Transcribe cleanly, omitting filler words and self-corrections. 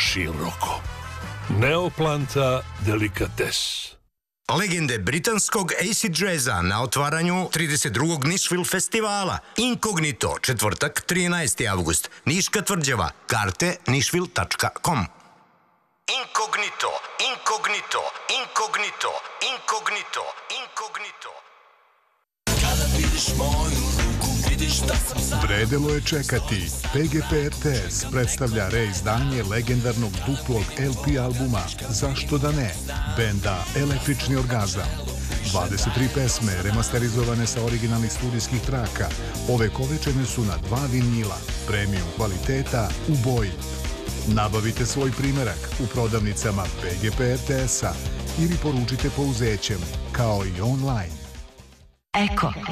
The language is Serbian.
široko. Neoplanta delikates. Legende britanskog acid jazza na otvaranju 32. Nashville festivala. Inkognito, četvrtak, 13. avgust. Niška tvrđava. Karte nashville.com. Inkognito, inkognito, inkognito, inkognito, inkognito. Kada vidiš moju ruku, vidiš da sam sam. Vredelo je čekati. PGP RTS predstavlja reizdanje legendarnog duplog LP albuma Zašto da ne? Benda Električni orgazam. 23 pesme remasterizovane sa originalnih studijskih traka ovekovečene su na 2 vinila premium kvaliteta u boji. Nabavite svoj primerak u prodavnicama PGP RTS-a ili poručite pouzećem, kao i online. Eko.